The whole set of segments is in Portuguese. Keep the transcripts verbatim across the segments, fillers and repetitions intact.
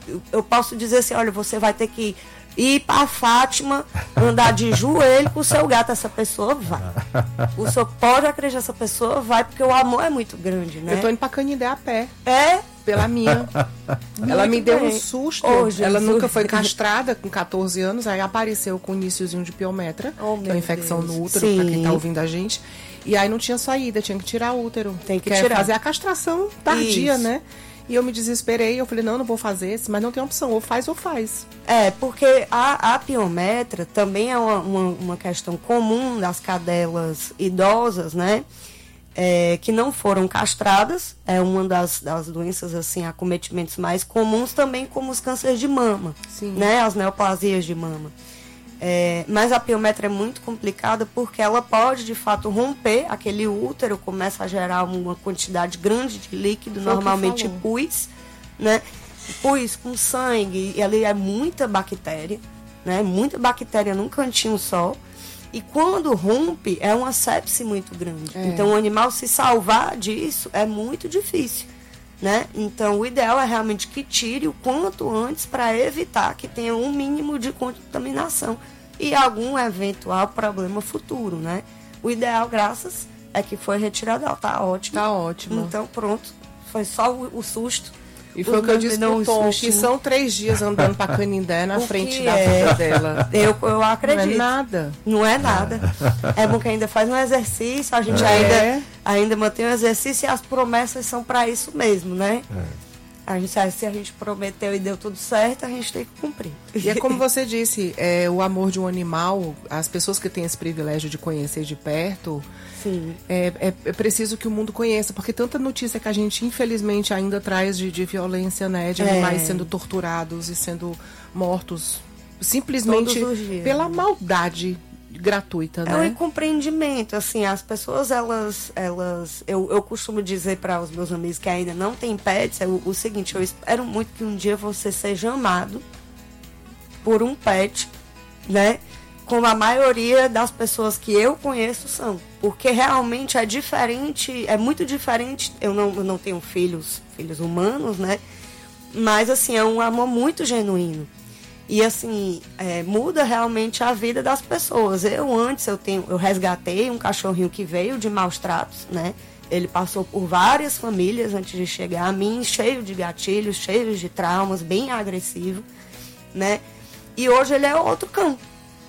eu, eu posso dizer assim, olha, você vai ter que ir para Fátima, andar de joelho com o seu gato, essa pessoa vai. O senhor pode acreditar, essa pessoa vai, porque o amor é muito grande, né? Eu tô indo pra Canindé a pé. É? Pela minha. Ela me deu bem. um susto. Oh, ela Jesus. nunca foi castrada com catorze anos, aí apareceu com o iniciozinho de piometra, Oh, que é uma infecção Deus. no útero, Sim. pra quem tá ouvindo a gente. E aí não tinha saída, tinha que tirar o útero. Tem que é tirar. fazer a castração tardia, Isso. né? E eu me desesperei, eu falei, não, não vou fazer esse, mas não tem opção, ou faz ou faz. É, porque a, a piometra também é uma, uma, uma questão comum das cadelas idosas, né? É, que não foram castradas, é uma das, das doenças, assim, acometimentos mais comuns também, como os cânceres de mama, Sim. né? As neoplasias de mama. É, mas a piometra é muito complicada porque ela pode, de fato, romper aquele útero, começa a gerar uma quantidade grande de líquido, Foi o que normalmente falou. pus, né? Pus com sangue, e ali é muita bactéria, né? Muita bactéria num cantinho só. E quando rompe, é uma sepse muito grande. É. Então, o animal se salvar disso é muito difícil, né? Então, o ideal é realmente que tire o quanto antes para evitar que tenha um mínimo de contaminação e algum eventual problema futuro, né? O ideal, graças, é que foi retirado. Ela tá ótima. Tá ótimo. Então, pronto. Foi só o, o susto. E foi o que eu disse pro Tom, que susto. são três dias andando pra Canindé na O frente que da é? vida dela. Eu, eu acredito. Não é nada. Não é nada. É bom que ainda faz um exercício, a gente É. ainda, ainda mantém o exercício e as promessas são para isso mesmo, né? É. A gente, se a gente prometeu e deu tudo certo, a gente tem que cumprir. E é como você disse, é, o amor de um animal, as pessoas que têm esse privilégio de conhecer de perto, Sim. é, é, é preciso que o mundo conheça, porque tanta notícia que a gente infelizmente ainda traz de, de violência, né? De É. animais sendo torturados e sendo mortos simplesmente Todos os dias. pela maldade gratuita, É um né? incompreendimento, assim, as pessoas, elas, elas eu, eu costumo dizer para os meus amigos que ainda não têm pets, é o, o seguinte, eu espero muito que um dia você seja amado por um pet, né, como a maioria das pessoas que eu conheço são, porque realmente é diferente, é muito diferente, eu não, eu não tenho filhos, filhos humanos, né, mas assim, é um amor muito genuíno. E assim, é, muda realmente a vida das pessoas. Eu antes, eu, tenho, eu resgatei um cachorrinho que veio de maus tratos, né? Ele passou por várias famílias antes de chegar a mim, cheio de gatilhos, cheio de traumas, bem agressivo, né? E hoje ele é outro cão.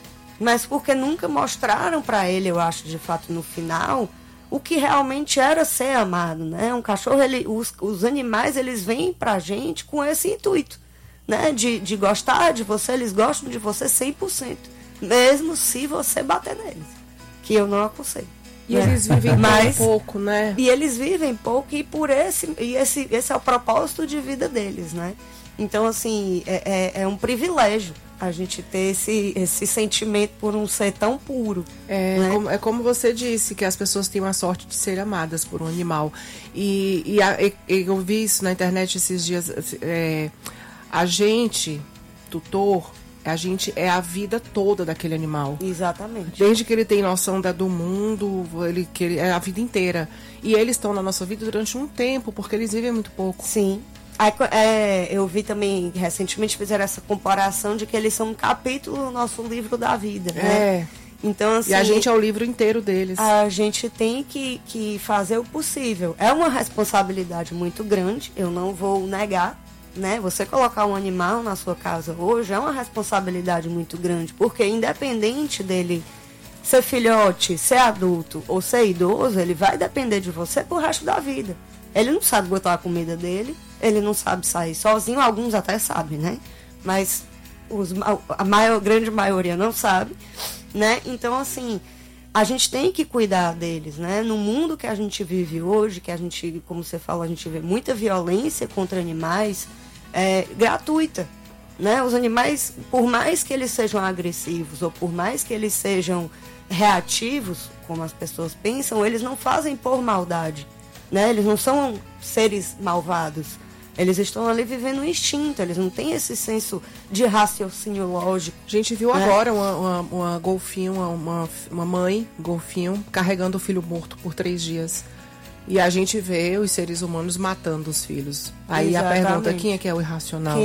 Mas porque nunca mostraram para ele, eu acho, de fato, no final, o que realmente era ser amado, né? Um cachorro, ele, os, os animais, eles vêm pra gente com esse intuito, né, de, de gostar de você, eles gostam de você cem por cento, mesmo se você bater neles, que eu não aconselho. E né? eles vivem Mas, tão pouco, né? E eles vivem pouco e por esse, e esse, esse é o propósito de vida deles, né? Então, assim, é, é, é um privilégio a gente ter esse, esse sentimento por um ser tão puro. É, né? como, é como você disse, que as pessoas têm a sorte de ser amadas por um animal. E, e, a, e eu vi isso na internet esses dias. É, a gente, tutor, a gente é a vida toda daquele animal. Exatamente. Desde que ele tem noção da, do mundo, ele, que ele, é a vida inteira. E eles estão na nossa vida durante um tempo, porque eles vivem muito pouco. Sim. Aí, é, eu vi também, recentemente, fizeram essa comparação de que eles são um capítulo no nosso livro da vida, né? É. Então, assim, E a gente é o livro inteiro deles. A gente tem que, que fazer o possível. É uma responsabilidade muito grande, eu não vou negar, né? Você colocar um animal na sua casa hoje é uma responsabilidade muito grande, porque independente dele ser filhote, ser adulto ou ser idoso, ele vai depender de você pro resto da vida. Ele não sabe botar a comida dele, ele não sabe sair sozinho, alguns até sabem, né? Mas os, a maior, grande maioria não sabe, né? Então, assim, a gente tem que cuidar deles, né? No mundo que a gente vive hoje, que a gente, como você falou, a gente vê muita violência contra animais, é, gratuita, né? Os animais, por mais que eles sejam agressivos ou por mais que eles sejam reativos, como as pessoas pensam, eles não fazem por maldade, né? Eles não são seres malvados. Eles estão ali vivendo um instinto, eles não têm esse senso de raciocínio lógico. A gente viu né? agora uma, uma, uma golfinho, uma, uma mãe golfinho, carregando o filho morto por três dias. E a gente vê os seres humanos matando os filhos. Aí Exatamente. a pergunta, quem é que é o irracional? Quem